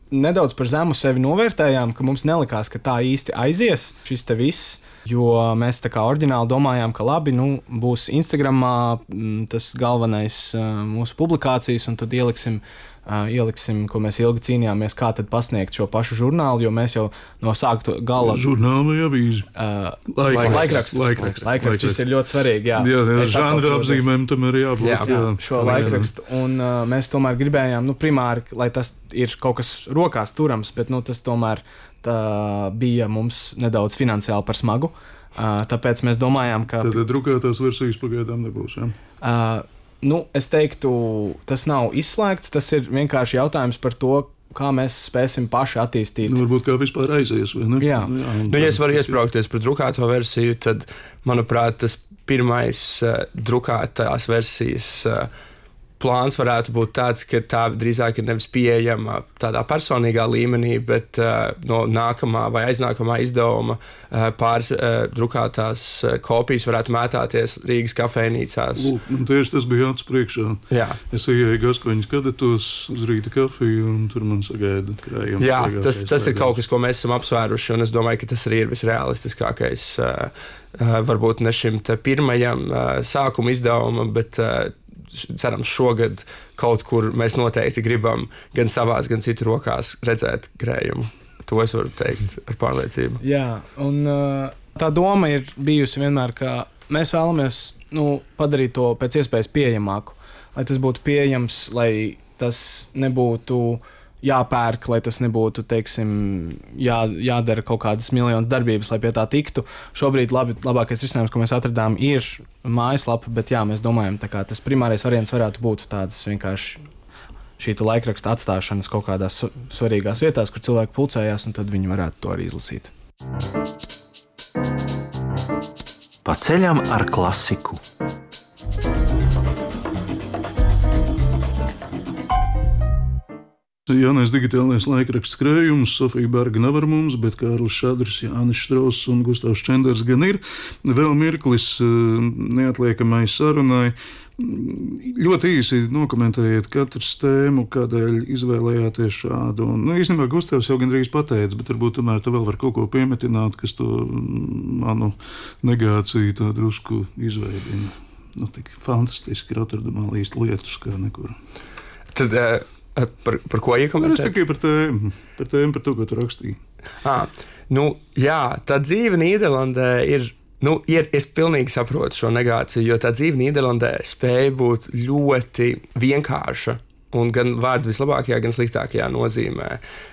nedaudz par zemu sevi novērtējām, ka mums nelikās, ka tā īsti aizies šis te viss. Jo mēs tā kā oriģināli domājām, ka labi, būs Instagramā tas galvenais mūsu publikācijas, un tad ieliksim, ko mēs ilgi cīnījāmies, kā tad pasniegt šo pašu žurnālu, jo mēs jau no sākta gala... Žurnāla vai avīze? Laikraksts, šis ir ļoti svarīgi, jā. Jā, žanra apzīmēm tam arī jābūt. Jā, šo laikrakstu. Un mēs tomēr gribējām, primāri, lai tas ir kaut kas rokās turams, bet tas tomēr bija mums nedaudz finansiāli par smagu. Tāpēc mēs domājām, ka... Tad drukātās versijas pagaidām nebūs, jā? Es teiktu, tas nav izslēgts, tas ir vienkārši jautājums par to, kā mēs spēsim paši attīstīt. Varbūt kā vispār aizies, vai ne? Jā. Ja es varu iespraukties par drukāto versiju, tad, manuprāt, tas pirmais drukātās versijas plāns varētu būt tāds, ka tā drīzāk ir nevis pieejama tādā personīgā līmenī, bet no nākamā vai aiznākamā izdevuma pāris drukātās kopijas varētu mētāties Rīgas kafejnīcās. Tieši tas bija acu priekšā. Jā. Es ieeju Gaskoņas kadetos uz rīta kafiju, un tur man sagaida krājums. Jā, tas ir kaut kas, ko mēs esam apsvēruši, un es domāju, ka tas arī ir visrealistiskākais. Varbūt ne šim te pirmajam sākuma izdevumam, bet cerams šogad kaut kur mēs noteikti gribam gan savās, gan citu rokās redzēt krējumu. To es varu teikt ar pārliecību. Jā, un tā doma ir bijusi vienmēr, ka mēs vēlamies padarīt to pēc iespējas pieejamāku. Lai tas būtu pieejams, lai tas nebūtu jāpērk, lai tas nebūtu, teiksim, jādara kaut kādas miljonas darbības, lai pie tā tiktu. Šobrīd labākais risinājums, ko mēs atradām, ir mājaslapa, bet jā, mēs domājam, tā kā tas primārais variants varētu būt tādas vienkārši šī laikraksta atstāšanas kaut kādās svarīgās vietās, kur cilvēki pulcējās, un tad viņi varētu to arī izlasīt. Pa ceļam ar klasiku. Jaunais digitālais laikraksts krējums, Sofija Berga nav ar mums, bet Kārlis Šadrs, Jānis Štrauss un Gustavs Čenders gan ir. Vēl mirklis neatliekamai sarunai. Ļoti īsi nokomentējiet katrs tēmu, kādēļ izvēlējāties šādu. Īstenībā Gustavs jau gandrīz pateica, bet varbūt tomēr tu vēl var kaut ko piemetināt, kas to manu negāciju tā drusku izveidina. Tik fantastiski Rotterdamā līst lietus kā nekur. Tad... Par ko iekomentēt? Es tikai par to, ko tu rakstīji. Jā, tā dzīve Nīderlandē ir, es pilnīgi saprotu šo negāciju, jo tā dzīve Nīderlandē spēja būt ļoti vienkārša un gan vārdu vislabākajā, gan sliktākajā nozīmē.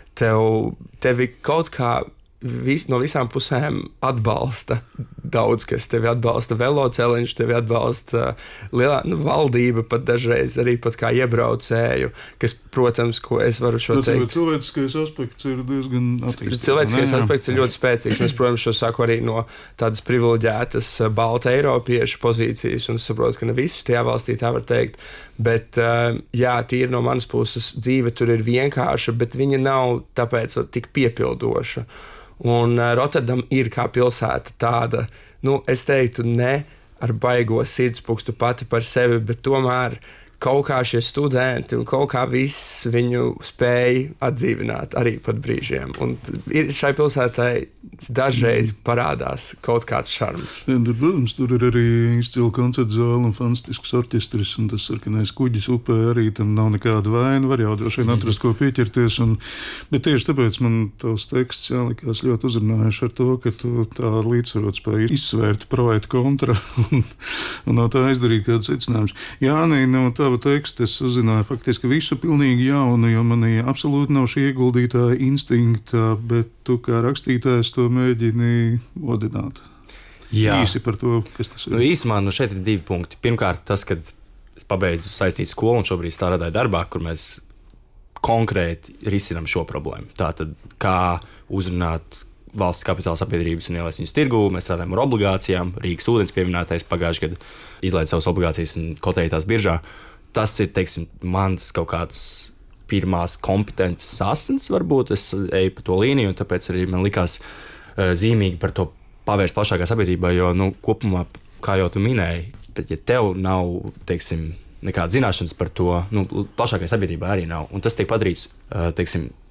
Tevi kaut kā no visām pusēm atbalsta daudz, kas tevi atbalsta veloceliņš, tevi atbalsta lielā valdība, pat dažreiz arī pat kā iebraucēju, kas, protams, ko es varu šo teikt. Cilvēciskais aspekts ir diezgan attīstīts. Cilvēciskais aspekts ir ļoti spēcīgs, un es, protams, šo saku arī no tādas privileģētas balta eiropiešu pozīcijas, un es saprotu, ka ne visi tajā valstī tā var teikt, bet, jā, tīri no manas puses dzīve tur ir vienkārša, bet viņa nav tāpēc tik piepildoša. Un Rotterdam ir kā pilsēta tāda, es teiktu, ne ar baigo sirdspukstu pati par sevi, bet tomēr kaut kā šie studenti un kaut kā viss viņu spēja atdzīvināt arī pat brīžiem. Un šai pilsētai dažreiz parādās kaut kāds šarms. Protams, tur ir arī izcila koncerta zāle un fantastisks orķestris, un tas sarkanais kuģis upē arī tam nav nekāda vaina, var jau droši vien atrast, ko pieķerties. Bet tieši tāpēc man tavs teksts likās ļoti uzrunājuši ar to, ka tu tā līdzsvarot spēji izsvērt pro et kontra un no tā izdarīt kādu secinājumus. Jāni, no tava teksta es uzzināju faktiski visu pilnīgi jaunu, jo manī absolūti nav šī ieguldītāja instinkta, bet tu kā rakstītājs to mēģini modināt. Jā. Īsi par to, kas tas ir. Īsumā šeit ir 2 punkti. Pirmkārt, tas, kad es pabeidzu saistītu skolu un šobrīd strādāju darbā, kur mēs konkrēti risinām šo problēmu. Tātad, kā uzrunāt valsts kapitāla sabiedrības un ielaist viņus tirgū. Mēs strādājam ar obligācijām. Rīgas ūdens pieminētais pagājušajā gadā izlaida savas obligācijas un kotēja tās biržā. Tas ir, teiksim, mans kaut kāds pirmās kompetences sasniegums, varbūt es eju pa to līniju, un tāpēc arī man likās zīmīgi par to pavērst plašākā sabiedrībā, jo, kopumā, kā jau tu minēji, bet ja tev nav, teiksim, nekāda zināšanas par to, plašākajā sabiedrībā arī nav, un tas tiek padarīts, teiksim,